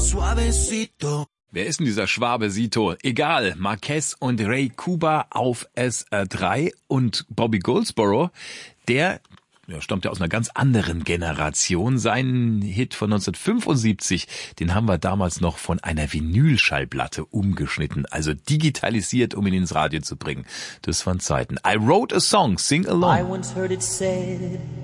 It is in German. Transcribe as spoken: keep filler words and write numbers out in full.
suavecito. Wer ist denn dieser Schwabe Sito? Egal, Marquez und Ray Cuba auf S R drei und Bobby Goldsboro, der ja, stammt ja aus einer ganz anderen Generation. Seinen Hit von neunzehnhundertfünfundsiebzig, den haben wir damals noch von einer Vinylschallplatte umgeschnitten, also digitalisiert, um ihn ins Radio zu bringen. Das waren Zeiten. I wrote a song, sing along. I once heard it said